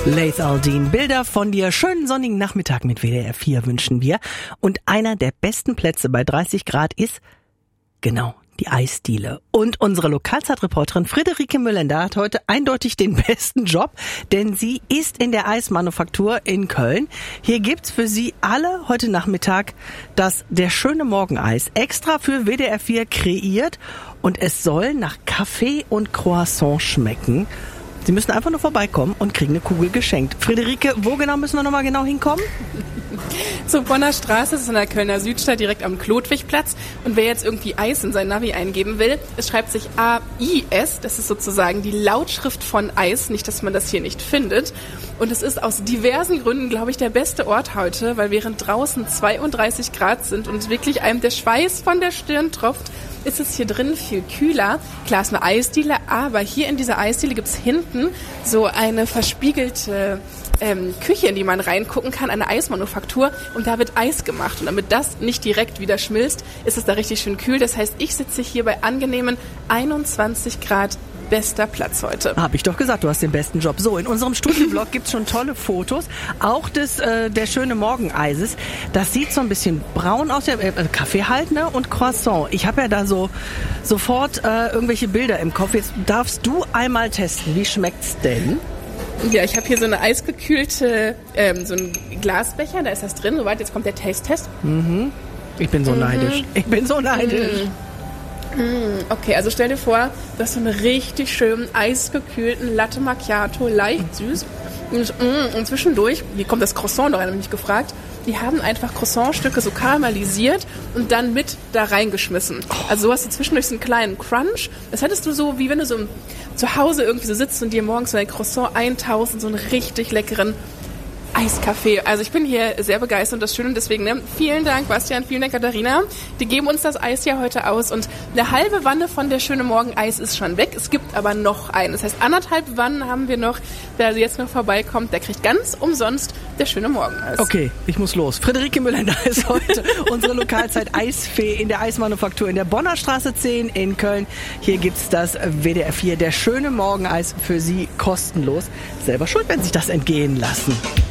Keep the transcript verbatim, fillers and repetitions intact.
Laith Al-Deen, Bilder von dir. Schönen sonnigen Nachmittag mit W D R vier wünschen wir. Und einer der besten Plätze bei dreißig Grad ist, genau, die Eisdiele. Und unsere Lokalzeitreporterin Friederike Müllender hat heute eindeutig den besten Job, denn sie ist in der Eismanufaktur in Köln. Hier gibt's für Sie alle heute Nachmittag das Der schöne Morgeneis, extra für W D R vier kreiert. Und es soll nach Kaffee und Croissant schmecken. Sie müssen einfach nur vorbeikommen und kriegen eine Kugel geschenkt. Friederike, wo genau müssen wir nochmal genau hinkommen? Zur Bonner Straße, das ist in der Kölner Südstadt, direkt am Klotwigplatz. Und wer jetzt irgendwie Eis in sein Navi eingeben will, es schreibt sich A I S, das ist sozusagen die Lautschrift von Eis, nicht, dass man das hier nicht findet. Und es ist aus diversen Gründen, glaube ich, der beste Ort heute, weil während draußen zweiunddreißig Grad sind und wirklich einem der Schweiß von der Stirn tropft, ist es hier drin viel kühler. Klar, ist eine Eisdiele, aber hier in dieser Eisdiele gibt's hinten so eine verspiegelte ähm, Küche, in die man reingucken kann, eine Eismanufaktur, und da wird Eis gemacht. Und damit das nicht direkt wieder schmilzt, ist es da richtig schön kühl. Das heißt, ich sitze hier bei angenehmen einundzwanzig Grad. Bester Platz heute. Hab ich doch gesagt, du hast den besten Job. So, in unserem Studioblog gibt's schon tolle Fotos, auch des äh, der schöne Morgeneises. Das sieht so ein bisschen braun aus, äh, Kaffee halt, ne, und Croissant. Ich habe ja da so sofort äh, irgendwelche Bilder im Kopf. Jetzt darfst du einmal testen. Wie schmeckt's denn? Ja, ich habe hier so eine eisgekühlte, ähm, so ein Glasbecher, da ist das drin. Soweit, jetzt kommt der Taste-Test. Mhm. Ich bin so mhm. neidisch. Ich bin so neidisch. Mhm. Okay, also stell dir vor, du hast so einen richtig schönen eisgekühlten Latte Macchiato, leicht süß. Und, und zwischendurch, hier kommt das Croissant da rein, habe ich mich gefragt, die haben einfach Croissantstücke so karamellisiert und dann mit da reingeschmissen. Also so hast du zwischendurch so einen kleinen Crunch. Das hättest du so, wie wenn du so zu Hause irgendwie so sitzt und dir morgens so ein Croissant eintauchst in so einen richtig leckeren Eiskaffee. Also ich bin hier sehr begeistert und das Schöne, und deswegen ne, vielen Dank Bastian, vielen Dank Katharina. Die geben uns das Eis ja heute aus und eine halbe Wanne von der schöne Morgeneis ist schon weg. Es gibt aber noch einen. Das heißt, anderthalb Wannen haben wir noch. Wer also jetzt noch vorbeikommt, der kriegt ganz umsonst der schöne Morgeneis. Okay, ich muss los. Friederike Müllender ist heute unsere Lokalzeit Eisfee in der Eismanufaktur in der Bonner Straße zehn in Köln. Hier gibt's das W D R vier, der schöne Morgeneis für Sie kostenlos. Selber schuld, wenn Sie sich das entgehen lassen.